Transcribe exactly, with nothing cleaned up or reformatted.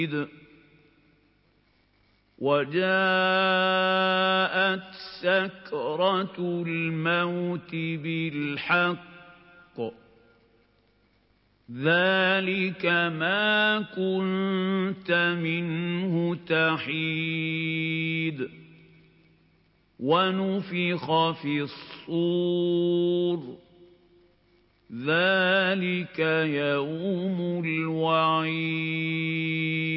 وَجَاءَتْ سَكْرَةُ الْمَوْتِ بِالْحَقِّ ۖ ذَٰلِكَ مَا كُنتَ مِنْهُ تَحِيدُ وَنُفِخَ فِي الصُّورِ ۚ ذَٰلِكَ يَوْمُ الْوَعِيدِ